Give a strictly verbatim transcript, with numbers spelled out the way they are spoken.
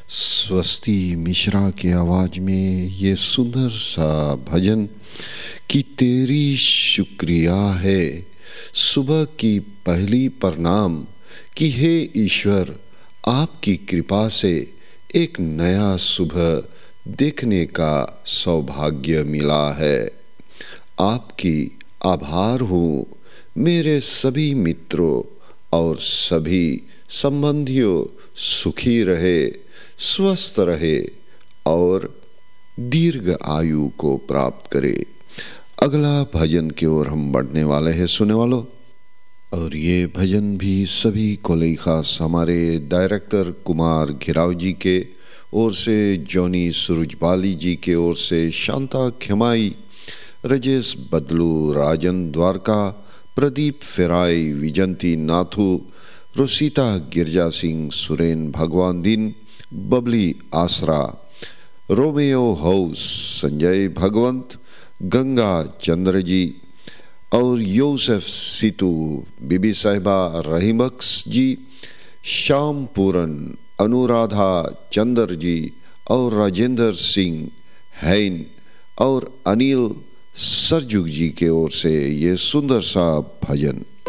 स्वस्ति मिश्रा की आवाज में ये सुंदर सा भजन कि तेरी शुक्रिया है सुबह की पहली प्रणाम कि हे ईश्वर आपकी कृपा से एक नया सुबह देखने का सौभाग्य मिला है। आपकी आभार हूँ मेरे सभी मित्रों और सभी संबंधियों सुखी रहे, स्वस्थ रहे और दीर्घ आयु को प्राप्त करे। अगला भजन की ओर हम बढ़ने वाले हैं सुने वालों, और ये भजन भी सभी को ले खास हमारे डायरेक्टर कुमार घिराव जी के ओर से, जॉनी सुरुजबाली जी के ओर से, शांता खेमाई, रजेश बदलू, राजन द्वारका, प्रदीप फेराई, विजंती नाथू, रोसिता गिरजा सिंह, सुरेन भगवान दिन, बबली आसरा, रोमियो हाउस, संजय भगवंत, गंगा चंद्र जी और योसेफ सीतू, बीबी साहिबा रहीमक्स जी, श्याम पूरन, अनुराधा चंद्र जी और राजेंद्र सिंह हैन और अनिल सरजुग जी के ओर से ये सुंदर सा भजन।